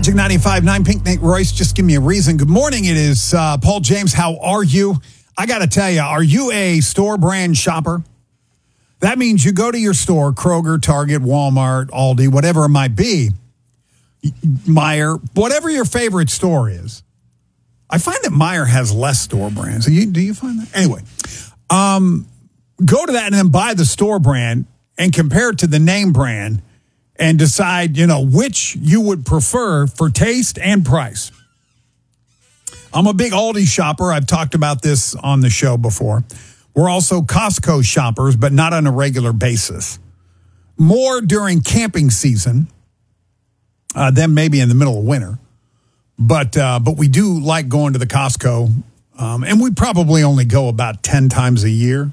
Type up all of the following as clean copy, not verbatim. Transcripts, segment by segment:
Magic 95.9, Pink Nate Royce, just give me a reason. Good morning, it is Paul James. How are you? I got to tell you, are you a store brand shopper? That means you go to your store, Kroger, Target, Walmart, Aldi, whatever it might be, Meijer, whatever your favorite store is. I find that Meijer has less store brands. Do you find that? Anyway, go to that and then buy the store brand and compare it to the name brand and decide, which you would prefer for taste and price. I'm a big Aldi shopper. I've talked about this on the show before. We're also Costco shoppers, but not on a regular basis. More during camping season than maybe in the middle of winter. But we do like going to the Costco, and we probably only go about 10 times a year.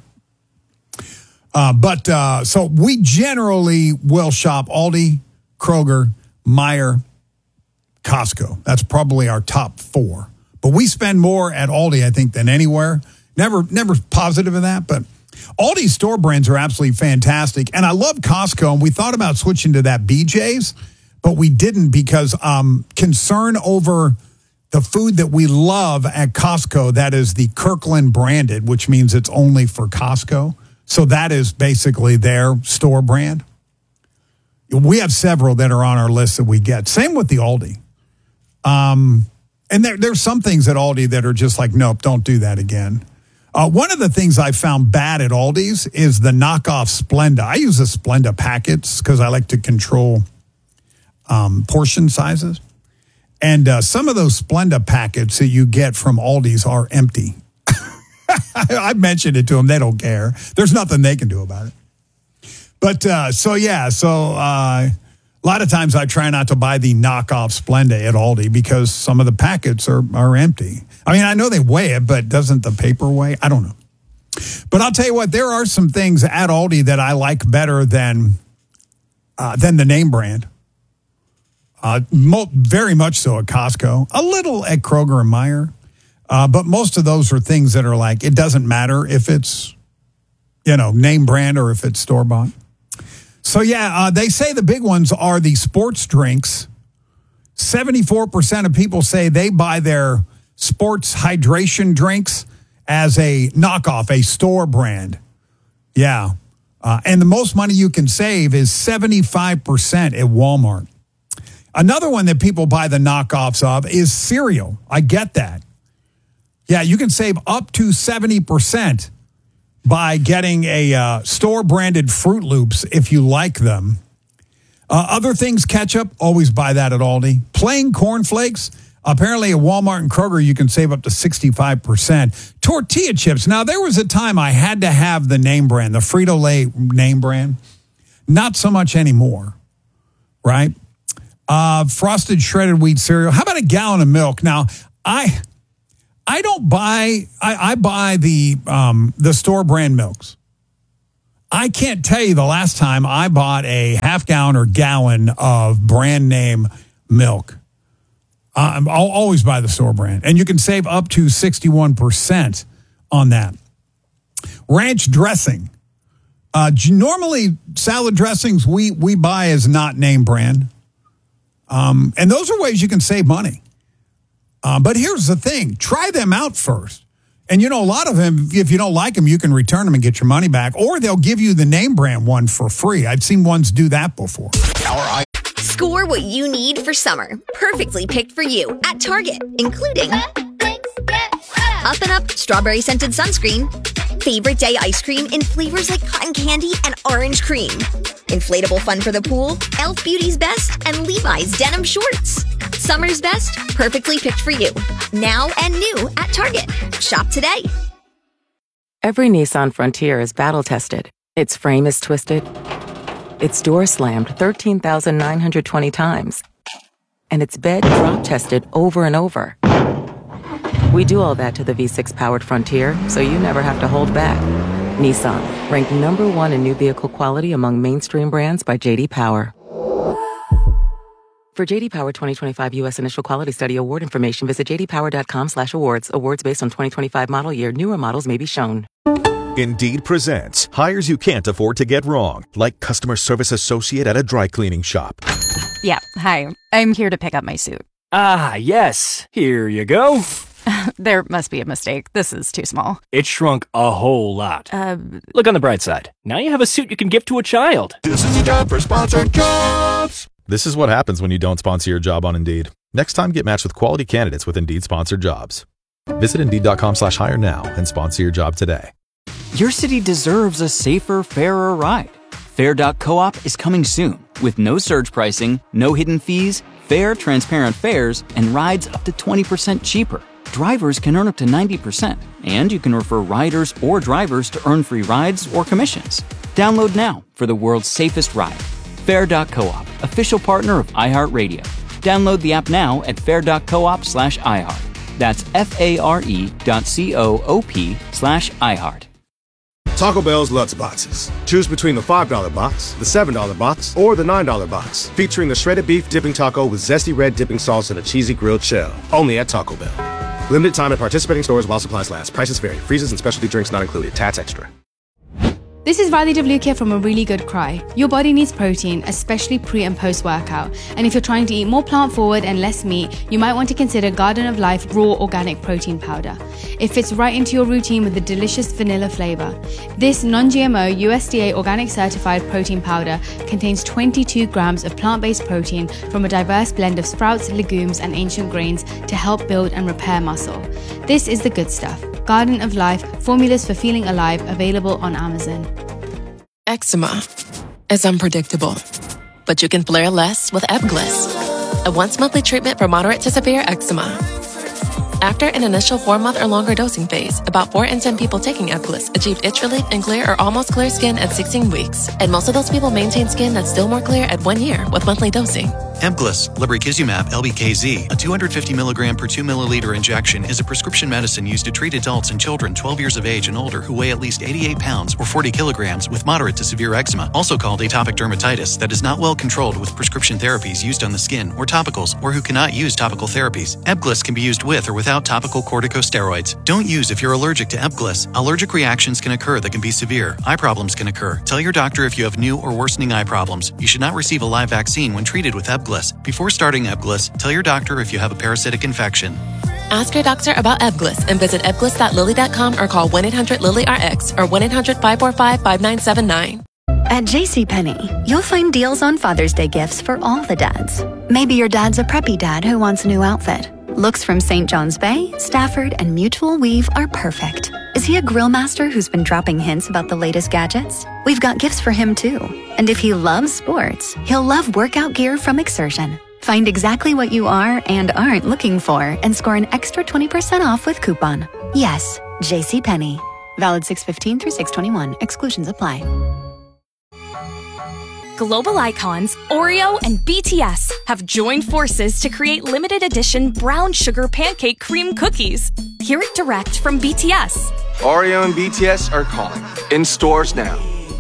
So we generally will shop Aldi, Kroger, Meijer, Costco. That's probably our top four. But we spend more at Aldi, I think, than anywhere. Never positive in that, but Aldi store brands are absolutely fantastic. And I love Costco, and we thought about switching to that BJ's, but we didn't because concern over the food that we love at Costco, that is the Kirkland branded, which means it's only for Costco. So that is basically their store brand. We have several that are on our list that we get. Same with the Aldi. And there's some things at Aldi that are just like, nope, don't do that again. One of the things I found bad at Aldi's is the knockoff Splenda. I use the Splenda packets because I like to control portion sizes. And some of those Splenda packets that you get from Aldi's are empty. I mentioned it to them. They don't care. There's nothing they can do about it. But a lot of times I try not to buy the knockoff Splenda at Aldi because some of the packets are empty. I mean, I know they weigh it, but doesn't the paper weigh? I don't know. But I'll tell you what, there are some things at Aldi that I like better than the name brand. Very much so at Costco. A little at Kroger and Meijer. But most of those are things that are like, it doesn't matter if it's, name brand or if it's store-bought. So, they say the big ones are the sports drinks. 74% of people say they buy their sports hydration drinks as a knockoff, a store brand. Yeah. And the most money you can save is 75% at Walmart. Another one that people buy the knockoffs of is cereal. I get that. Yeah, you can save up to 70% by getting a store-branded Fruit Loops if you like them. Other things, ketchup, always buy that at Aldi. Plain cornflakes, apparently at Walmart and Kroger, you can save up to 65%. Tortilla chips. Now, there was a time I had to have the name brand, the Frito-Lay name brand. Not so much anymore, right? Frosted shredded wheat cereal. How about a gallon of milk? Now, I don't buy, I buy the store brand milks. I can't tell you the last time I bought a half gallon or gallon of brand name milk. I'll always buy the store brand. And you can save up to 61% on that. Ranch dressing. Normally, salad dressings we buy as not name brand. And those are ways you can save money. But here's the thing. Try them out first. And, a lot of them, if you don't like them, you can return them and get your money back. Or they'll give you the name brand one for free. I've seen ones do that before. Score what you need for summer. Perfectly picked for you at Target, including Up and Up strawberry scented sunscreen, favorite day ice cream in flavors like cotton candy and orange cream, inflatable fun for the pool, Elf Beauty's Best, and Levi's denim shorts. Summer's best, perfectly picked for you. Now and new at Target. Shop today. Every Nissan Frontier is battle-tested. Its frame is twisted. Its door slammed 13,920 times. And its bed drop-tested over and over. We do all that to the V6-powered Frontier, so you never have to hold back. Nissan, ranked #1 in new vehicle quality among mainstream brands by J.D. Power. For J.D. Power 2025 U.S. Initial Quality Study award information, visit jdpower.com/awards. Awards based on 2025 model year. Newer models may be shown. Indeed presents hires you can't afford to get wrong, like customer service associate at a dry cleaning shop. Yeah, hi. I'm here to pick up my suit. Ah, yes. Here you go. There must be a mistake. This is too small. It shrunk a whole lot. Look on the bright side. Now you have a suit you can give to a child. This is a job for Sponsored Jobs. This is what happens when you don't sponsor your job on Indeed. Next time, get matched with quality candidates with Indeed Sponsored Jobs. Visit Indeed.com/hire now and sponsor your job today. Your city deserves a safer, fairer ride. Fair.coop is coming soon with no surge pricing, no hidden fees, fair, transparent fares, and rides up to 20% cheaper. Drivers can earn up to 90%, and you can refer riders or drivers to earn free rides or commissions. Download now for the world's safest ride. Fair.coop, official partner of iHeartRadio. Download the app now at fair.coop/iHeart. That's FARE.coop/iHeart. Taco Bell's Lutz Boxes. Choose between the $5 box, the $7 box, or the $9 box, featuring the shredded beef dipping taco with zesty red dipping sauce and a cheesy grilled shell. Only at Taco Bell. Limited time at participating stores while supplies last. Prices vary. Freezes and specialty drinks not included. Tax extra. This is Riley Devlukia from A Really Good Cry. Your body needs protein, especially pre and post workout. And if you're trying to eat more plant forward and less meat, you might want to consider Garden of Life Raw Organic Protein Powder. It fits right into your routine with a delicious vanilla flavor. This non-GMO USDA organic certified protein powder contains 22 grams of plant-based protein from a diverse blend of sprouts, legumes, and ancient grains to help build and repair muscle. This is the good stuff. Garden of Life, formulas for feeling alive, available on Amazon. Eczema is unpredictable, but you can flare less with Ebglyss, a once-monthly treatment for moderate to severe eczema. After an initial 4-month or longer dosing phase, about 4 in 10 people taking Ebglyss achieved itch relief and clear or almost clear skin at 16 weeks, and most of those people maintain skin that's still more clear at 1 year with monthly dosing. Ebglyss, lebrikizumab LBKZ, a 250 milligram per 2 milliliter injection, is a prescription medicine used to treat adults and children 12 years of age and older who weigh at least 88 pounds or 40 kilograms with moderate to severe eczema, also called atopic dermatitis, that is not well controlled with prescription therapies used on the skin or topicals, or who cannot use topical therapies. Ebglyss can be used with or without topical corticosteroids. Don't use if you're allergic to Ebglyss. Allergic reactions can occur that can be severe. Eye problems can occur. Tell your doctor if you have new or worsening eye problems. You should not receive a live vaccine when treated with Ebglyss. Before starting Ebglyss, tell your doctor if you have a parasitic infection. Ask your doctor about Ebglyss and visit ebglyss.lilly.com or call 1-800-LILY-RX or 1-800-545-5979. At JCPenney, you'll find deals on Father's Day gifts for all the dads. Maybe your dad's a preppy dad who wants a new outfit. Looks from St. John's Bay, Stafford, and Mutual Weave are perfect. Is he a grill master who's been dropping hints about the latest gadgets? We've got gifts for him too. And if he loves sports, he'll love workout gear from Exertion. Find exactly what you are and aren't looking for and score an extra 20% off with coupon. Yes, JCPenney. Valid 6/15 through 6/21. Exclusions apply. Global icons Oreo and BTS have joined forces to create limited edition brown sugar pancake cream cookies. Hear it direct from BTS. Oreo and BTS are calling. In stores now.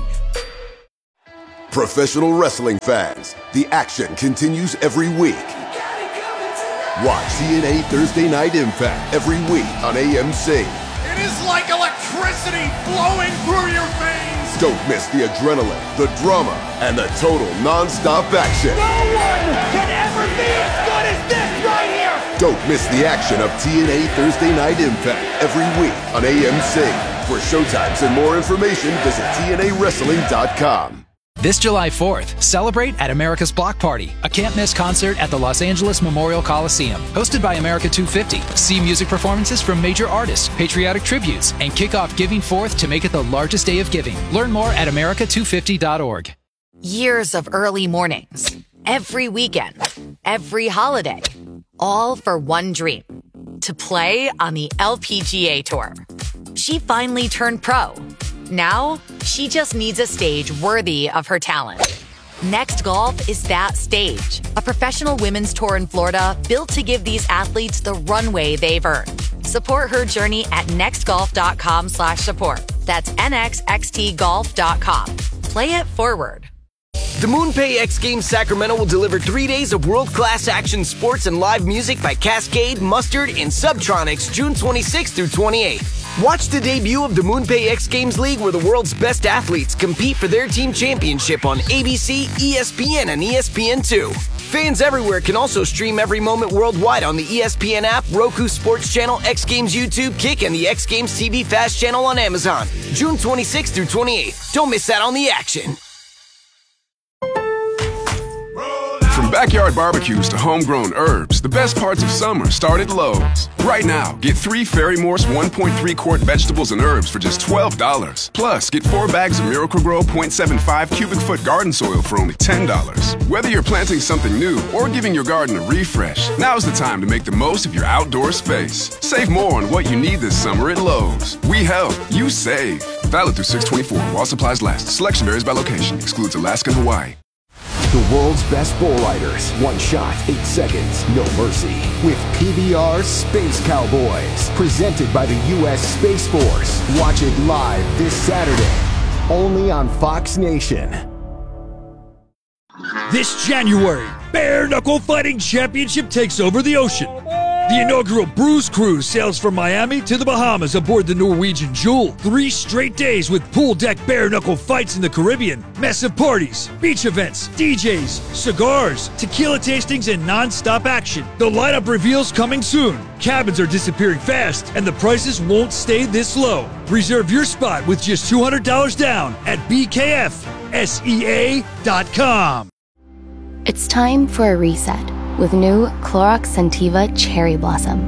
Professional wrestling fans, the action continues every week. Watch TNA Thursday Night Impact every week on AMC. It is like electricity flowing through your veins. Don't miss the adrenaline, the drama, and the total non-stop action. No one can ever be as good as this right here. Don't miss the action of TNA Thursday Night Impact every week on AMC. For showtimes and more information, visit TNAWrestling.com. This July 4th, celebrate at America's Block Party, a can't-miss concert at the Los Angeles Memorial Coliseum. Hosted by America 250, see music performances from major artists, patriotic tributes, and kick off Giving Forth to make it the largest day of giving. Learn more at america250.org. Years of early mornings, every weekend, every holiday, all for one dream, to play on the LPGA Tour. She finally turned pro. Now, she just needs a stage worthy of her talent. Next Golf is that stage. A professional women's tour in Florida built to give these athletes the runway they've earned. Support her journey at nextgolf.com/support. That's nxxtgolf.com. Play it forward. The MoonPay X Games Sacramento will deliver 3 days of world-class action sports and live music by Cascade, Mustard, and Subtronics June 26th through 28th. Watch the debut of the MoonPay X Games League where the world's best athletes compete for their team championship on ABC, ESPN, and ESPN2. Fans everywhere can also stream every moment worldwide on the ESPN app, Roku Sports Channel, X Games YouTube, Kick, and the X Games TV Fast channel on Amazon. June 26th through 28th. Don't miss out on the action. From backyard barbecues to homegrown herbs, the best parts of summer start at Lowe's. Right now, get 3 Ferry Morse 1.3 quart vegetables and herbs for just $12. Plus, get 4 bags of Miracle-Gro 0.75 cubic foot garden soil for only $10. Whether you're planting something new or giving your garden a refresh, now's the time to make the most of your outdoor space. Save more on what you need this summer at Lowe's. We help, you save. Valid through 6/24 while supplies last. Selection varies by location. Excludes Alaska and Hawaii. The world's best bull riders. One shot, 8 seconds, no mercy. With PBR Space Cowboys. Presented by the U.S. Space Force. Watch it live this Saturday. Only on Fox Nation. This January, Bare Knuckle Fighting Championship takes over the ocean. The inaugural Bruise Cruise sails from Miami to the Bahamas aboard the Norwegian Jewel. 3 straight days with pool deck bare knuckle fights in the Caribbean, massive parties, beach events, DJs, cigars, tequila tastings, and non-stop action. The lineup reveals coming soon. Cabins are disappearing fast, and the prices won't stay this low. Reserve your spot with just $200 down at bkfsea.com. It's time for a reset with new Clorox Scentiva Cherry Blossom.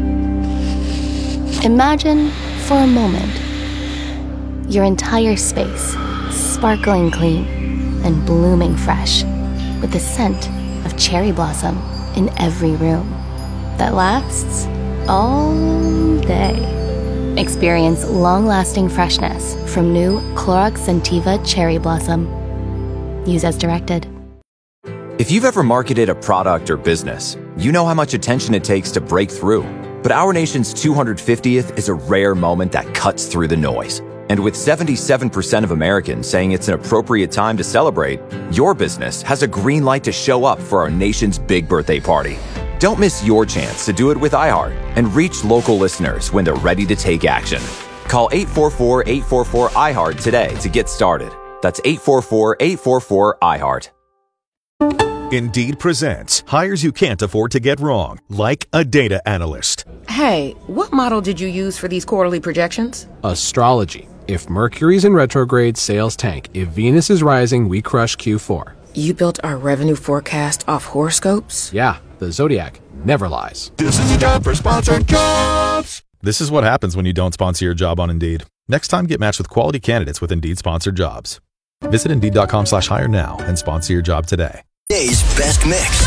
Imagine, for a moment, your entire space sparkling clean and blooming fresh with the scent of cherry blossom in every room that lasts all day. Experience long-lasting freshness from new Clorox Scentiva Cherry Blossom. Use as directed. If you've ever marketed a product or business, you know how much attention it takes to break through. But our nation's 250th is a rare moment that cuts through the noise. And with 77% of Americans saying it's an appropriate time to celebrate, your business has a green light to show up for our nation's big birthday party. Don't miss your chance to do it with iHeart and reach local listeners when they're ready to take action. Call 844-844-iHeart today to get started. That's 844-844-iHeart. Indeed presents hires you can't afford to get wrong, like a data analyst. Hey, what model did you use for these quarterly projections? Astrology. If Mercury's in retrograde, sales tank. If Venus is rising, we crush Q4. You built our revenue forecast off horoscopes? Yeah, the Zodiac never lies. This is a job for sponsored jobs. This is what happens when you don't sponsor your job on Indeed. Next time, get matched with quality candidates with Indeed sponsored jobs. Visit Indeed.com/hire now and sponsor your job today. Today's best mix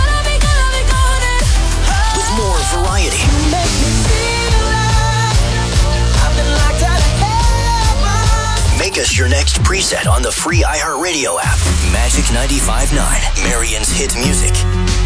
with more variety. Make us your next preset on the free iHeartRadio app. Magic 95.9, Marion's hit music.